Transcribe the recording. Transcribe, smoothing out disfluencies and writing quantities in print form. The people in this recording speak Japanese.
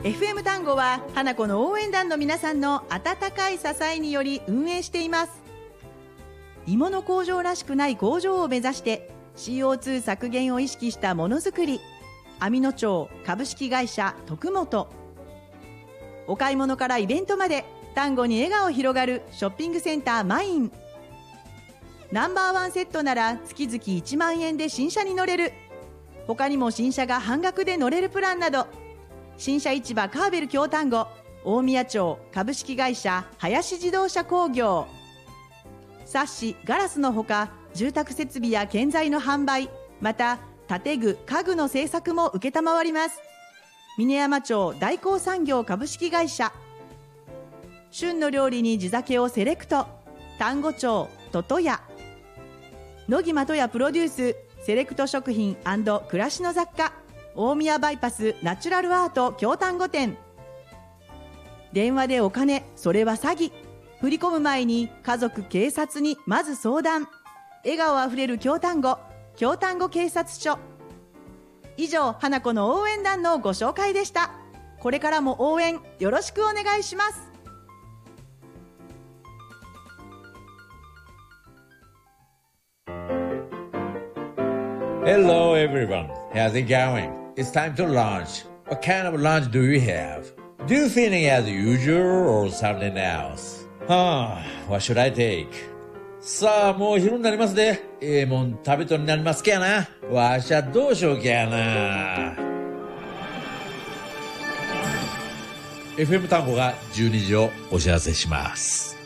FM 単語は花子の応援団の皆さんの温かい支えにより運営しています。鋳物工場らしくない工場を目指して CO2 削減を意識したものづくり、網野町株式会社徳本。お買い物からイベントまで単語に笑顔広がるショッピングセンターマイン。ナンバーワンセットなら月々1万円で新車に乗れる。他にも新車が半額で乗れるプランなど、新車市場カーベル京丹後大宮町株式会社林自動車工業。サッシガラスのほか住宅設備や建材の販売、また建具家具の製作も承ります。峰山町大光産業株式会社。旬の料理に地酒をセレクト、丹後町ととや。野木まとやプロデュースセレクト食品&暮らしの雑貨、大宮バイパスナチュラルアート京丹後店。電話でお金、それは詐欺。振り込む前に家族警察にまず相談。笑顔あふれる京丹後警察署。以上、花子の応援団のご紹介でした。これからも応援よろしくお願いします。 Hello everyone, how's it going? It's time to lunch. What kind of lunch do you have? Do you feeling as usual or something else? What should I take? さあ、もう昼になりますで。もん食べとになりますきゃな。わしゃどうしようきゃな。FM 単語が12時をお知らせします。